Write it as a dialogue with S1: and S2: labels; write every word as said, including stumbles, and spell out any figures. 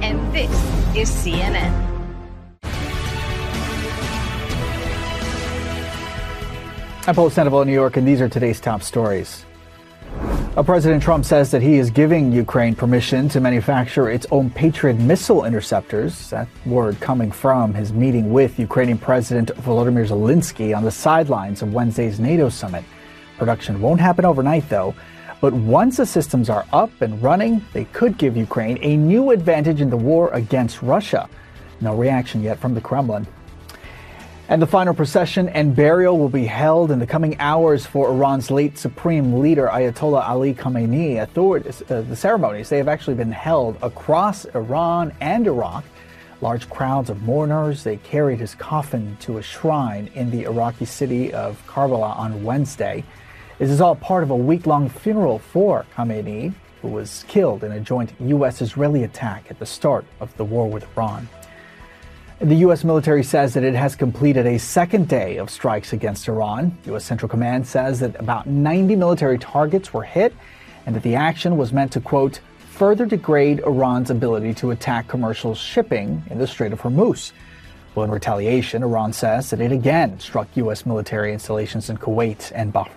S1: and this is C N N.
S2: I'm Paul Sandoval in New York, and these are today's top stories. Uh, President Trump says that he is giving Ukraine permission to manufacture its own Patriot missile interceptors. That word coming from his meeting with Ukrainian President Volodymyr Zelensky on the sidelines of Wednesday's NATO summit. Production won't happen overnight, though. But once the systems are up and running, they could give Ukraine a new advantage in the war against Russia. No reaction yet from the Kremlin. And the final procession and burial will be held in the coming hours for Iran's late supreme leader, Ayatollah Ali Khamenei. Authorities, uh, the ceremonies, they have actually been held across Iran and Iraq. Large crowds of mourners, they carried his coffin to a shrine in the Iraqi city of Karbala on Wednesday. This is all part of a week-long funeral for Khamenei, who was killed in a joint U S-Israeli attack at the start of the war with Iran. The U S military says that it has completed a second day of strikes against Iran. U S Central Command says that about ninety military targets were hit and that the action was meant to, quote, further degrade Iran's ability to attack commercial shipping in the Strait of Hormuz. Well, in retaliation, Iran says that it again struck U S military installations in Kuwait and Bahrain.